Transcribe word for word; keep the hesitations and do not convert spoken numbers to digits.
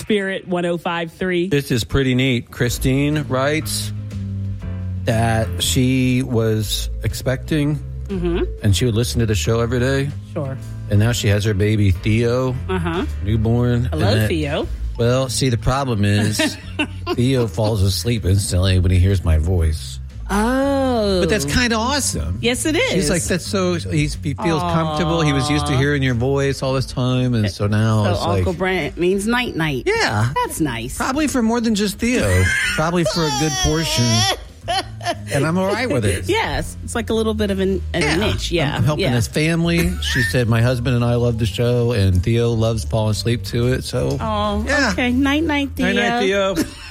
Spirit one oh five point three. This is pretty neat. Christine writes that she was expecting, mm-hmm. and she would listen to the show every day. Sure. And now she has her baby, Theo, uh-huh. newborn. Hello, that, Theo. Well, see, the problem is Theo falls asleep instantly when he hears my voice. Oh. But that's kind of awesome. Yes, it is. He's like, that's so, he's, he feels Aww. comfortable. He was used to hearing your voice all this time. And so now so it's Uncle like, Brent means night night. Yeah. That's nice. Probably for more than just Theo. Probably for a good portion. And I'm all right with it. Yes. It's like a little bit of an, a yeah. niche. Yeah. I'm helping yeah. his family. She said, my husband and I love the show, and Theo loves falling asleep to it. So, oh, yeah. okay. Night night, Theo. Night night, Theo.